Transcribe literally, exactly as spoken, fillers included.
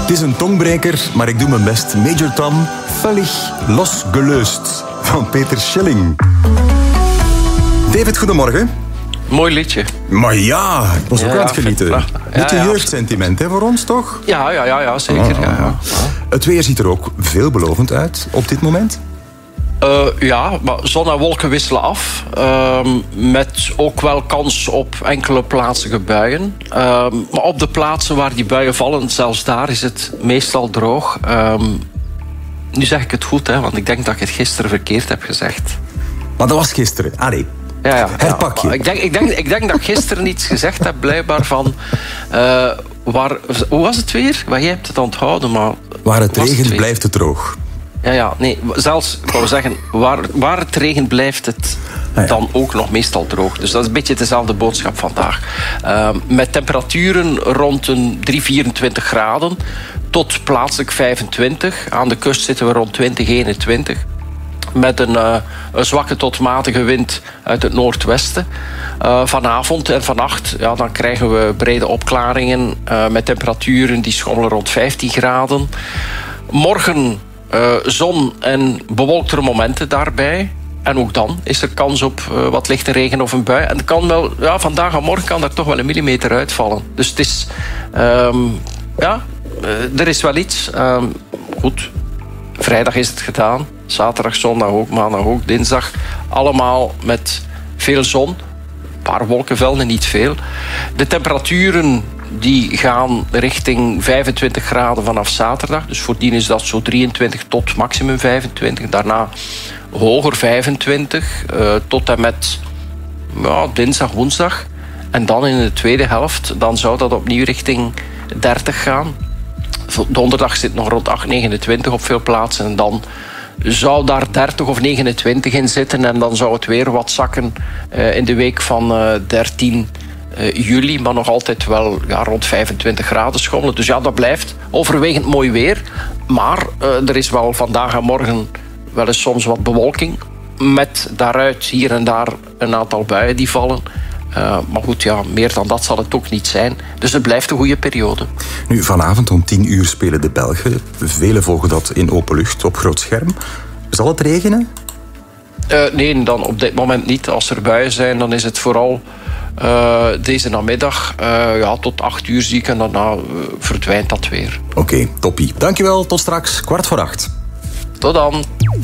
Het is een tongbreker, maar ik doe mijn best. Major Tom, völlig losgelöst van Peter Schilling. David, goedemorgen. Mooi liedje. Maar ja, ik was ook ja, aan het genieten. Ja, Beetje ja, jeugdsentiment hè, voor ons, toch? Ja, ja, ja, ja zeker. Oh, ja, ja. Het weer ziet er ook veelbelovend uit op dit moment. Uh, ja, maar zon en wolken wisselen af. Uh, met ook wel kans op enkele plaatselijke buien. Uh, maar op de plaatsen waar die buien vallen, zelfs daar is het meestal droog. Uh, nu zeg ik het goed, hè, want ik denk dat ik het gisteren verkeerd heb gezegd. Maar dat was gisteren. Allee. Ja, ja, herpak je. Ja, ik, denk, ik, denk, ik denk dat ik gisteren iets gezegd heb, blijkbaar van... Uh, waar, hoe was het weer? Maar jij hebt het onthouden, maar... Waar het regent, het blijft het droog. Ja, ja, nee, zelfs, ik wou zeggen, waar, waar het regent blijft het ah, ja. dan ook nog meestal droog. Dus dat is een beetje dezelfde boodschap vandaag. Uh, met temperaturen rond een drie, vierentwintig graden tot plaatselijk vijfentwintig. Aan de kust zitten we rond twintig, eenentwintig. Met een, uh, een zwakke tot matige wind uit het noordwesten. Uh, vanavond en vannacht ja, dan krijgen we brede opklaringen uh, met temperaturen die schommelen rond vijftien graden. Morgen uh, zon en bewolktere momenten daarbij. En ook dan is er kans op uh, wat lichte regen of een bui. En kan wel, ja, vandaag en morgen kan er toch wel een millimeter uitvallen. Dus het is... Um, ja, uh, er is wel iets. Um, goed, vrijdag is het gedaan. Zaterdag, zondag ook, maandag ook, dinsdag. Allemaal met veel zon. Een paar wolkenvelden, niet veel. De temperaturen die gaan richting vijfentwintig graden vanaf zaterdag. Dus voordien is dat zo drieëntwintig tot maximum vijfentwintig. Daarna hoger vijfentwintig uh, tot en met ja, dinsdag, woensdag. En dan in de tweede helft dan zou dat opnieuw richting dertig gaan. Donderdag zit nog rond acht, negenentwintig op veel plaatsen. En dan zou daar dertig of negenentwintig in zitten. En dan zou het weer wat zakken uh, in de week van uh, dertien juli. Maar nog altijd wel ja, rond vijfentwintig graden schommelen. Dus ja, dat blijft overwegend mooi weer. Maar uh, er is wel vandaag en morgen wel eens soms wat bewolking. Met daaruit hier en daar een aantal buien die vallen. Uh, maar goed, ja, meer dan dat zal het ook niet zijn. Dus het blijft een goede periode. Nu, vanavond om tien uur spelen de Belgen. Velen volgen dat in open lucht op groot scherm. Zal het regenen? Uh, nee, dan op dit moment niet. Als er buien zijn, dan is het vooral uh, deze namiddag uh, ja, tot acht uur zie ik en daarna uh, verdwijnt dat weer. Oké, okay, toppie. Dankjewel, tot straks, kwart voor acht. Tot dan.